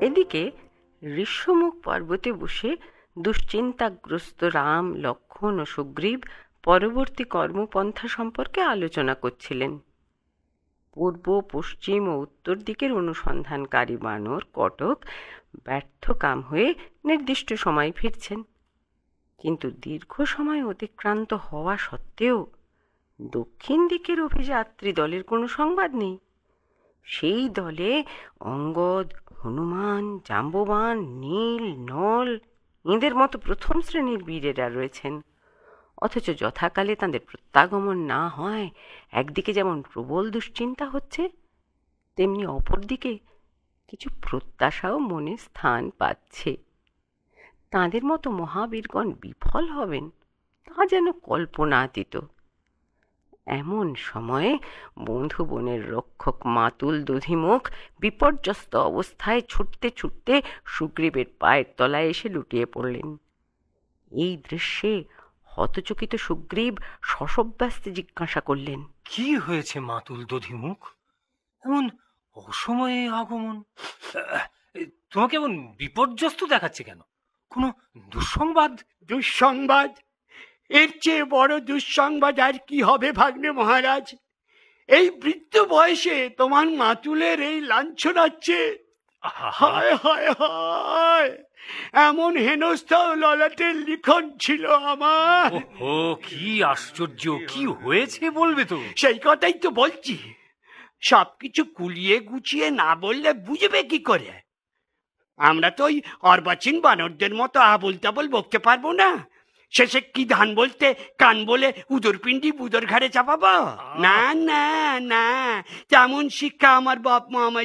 এদিকে ঋষ্যমুখ পর্বতে বসে দুশ্চিন্তাগ্রস্ত রাম, লক্ষ্মণ ও সুগ্রীব পরবর্তী কর্মপন্থা সম্পর্কে আলোচনা করছিলেন। পূর্ব, পশ্চিম ও উত্তর দিকের অনুসন্ধানকারী বানর কটক ব্যর্থ কাম হয়ে নির্দিষ্ট সময় ফিরছেন, কিন্তু দীর্ঘ সময় অতিক্রান্ত হওয়া সত্ত্বেও দক্ষিণ দিকের অভিযাত্রী দলের কোনো সংবাদ নেই। সেই দলে অঙ্গদ, হনুমান, জাম্ববান, নীল, নল এঁদের মতো প্রথম শ্রেণীর বীরেরা রয়েছেন, অথচ যথাকালে তাঁদের প্রত্যাগমন না হয় একদিকে যেমন প্রবল দুশ্চিন্তা হচ্ছে, তেমনি অপরদিকে কিছু প্রত্যাশাও মনে স্থান পাচ্ছে। তাঁদের মতো মহাবীরগণ বিফল হবেন তা যেন কল্পনাতীত। এমন সময়ে বন্ধু বনের রক্ষক মাতুল দধিমুখ বিপর্যস্ত অবস্থায় ছুটতে ছুটতে সুগ্রীবের পায়ের তলায় এসে লুটিয়ে পড়লেন। এই দৃশ্যে হতচকিত সুগ্রীব শশব্যস্তে জিজ্ঞাসা করলেন, কি হয়েছে মাতুল দধিমুখ? এমন অসময়ে আগমন? তোমাকে এমন বিপর্যস্ত দেখাচ্ছে কেন? কোনো দুঃসংবাদ? দুঃসংবাদ? এর চেয়ে বড় দুঃসংবাদ আর কি হবে ভাগ্নে মহারাজ? এই বৃদ্ধ বয়সে তোমার মাতুলের এই লাঞ্ছনাচ্ছে! হায় হায় হায়, এমন হেনস্থা ললাটের লিখন ছিল আমার। ও কি আশ্চর্য! কি হয়েছে বলবে তো? সেই কথাই তো বলছি, সবকিছু কুলিয়ে গুছিয়ে না বললে বুঝবে কি করে? আমরা তো ওই অর্বাচীন বানরদের মতো আবল তাবল বকতে পারবো না। শেষে কি ধান বলতে কান বলে উদর পিণ্ডি বুদর ঘাড়ে চাপাবো? না না না, তেমন শিক্ষা আমার বাপ মা আমায়